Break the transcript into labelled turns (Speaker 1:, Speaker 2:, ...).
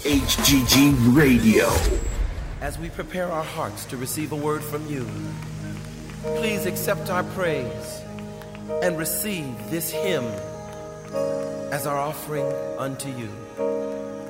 Speaker 1: HGG Radio.
Speaker 2: As we prepare our hearts to receive a word from you, please accept our praise and receive this hymn as our offering unto you.